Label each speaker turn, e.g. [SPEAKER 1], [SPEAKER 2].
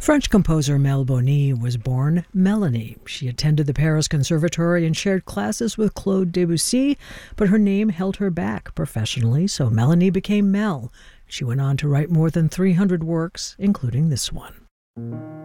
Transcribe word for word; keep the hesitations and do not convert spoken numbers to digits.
[SPEAKER 1] French composer Mel Boni was born Melanie. She attended the Paris Conservatory and shared classes with Claude Debussy, but her name held her back professionally, so Melanie became Mel. She went on to write more than three hundred works, including this one.